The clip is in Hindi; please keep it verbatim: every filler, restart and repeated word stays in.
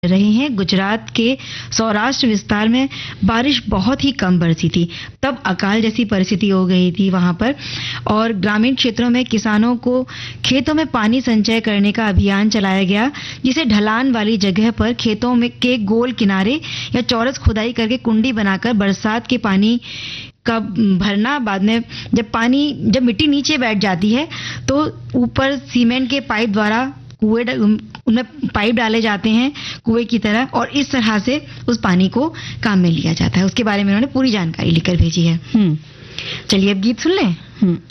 रहे हैं। गुजरात के सौराष्ट्र विस्तार में बारिश बहुत ही कम बरसी थी, तब अकाल जैसी परिस्थिति हो गई थी वहां पर, और ग्रामीण क्षेत्रों में किसानों को खेतों में पानी संचय करने का अभियान चलाया गया, जिसे ढलान वाली जगह पर खेतों में के गोल किनारे या चौरस खुदाई करके कुंडी बनाकर बरसात के पानी का भरना, बाद में जब पानी जब मिट्टी नीचे बैठ जाती है तो ऊपर सीमेंट के पाइप द्वारा कुएं उनमें पाइप डाले जाते हैं कुएं की तरह, और इस तरह से उस पानी को काम में लिया जाता है। उसके बारे में उन्होंने पूरी जानकारी लिखकर भेजी है। चलिए अब गीत सुन लें।